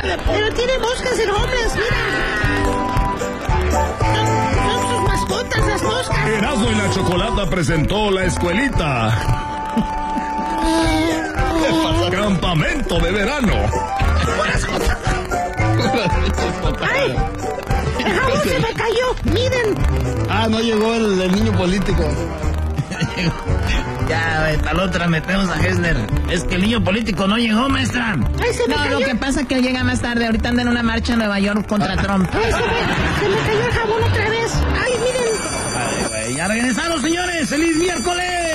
Pero tiene moscas el homeless, mira. Son sus mascotas, las moscas. Erasmo y la Chocolata presentó La Escuelita. Campamento de verano. ¡Ay! ¡El jabón se me cayó! ¡Miren! No llegó el niño político. Ya, para la otra metemos a Hessler. Es que el niño político no llegó, maestra. ¡Ay, se me cayó! Lo que pasa es que él llega más tarde. Ahorita anda en una marcha en Nueva York contra Trump. ¡Ay, se me cayó el jabón otra vez! ¡Ay, miren! Ya regresamos, señores. ¡Feliz miércoles!